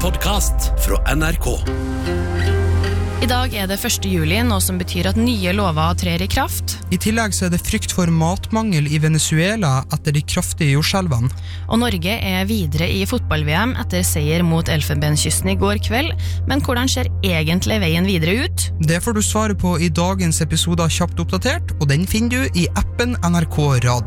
podcast fra NRK. I dag det 1. juli, noe som betyr at nye lover trer i kraft. I tillegg så det frykt for matmangel i Venezuela etter de kraftige jordskjelvene. Og Norge videre i fotball-VM etter seier mot Elfenbenskysten i går kveld. Men hvordan ser egentlig veien videre ut? Det får du svare på i dagens episode av Kjapt oppdatert, og den finner du i appen NRK Radio.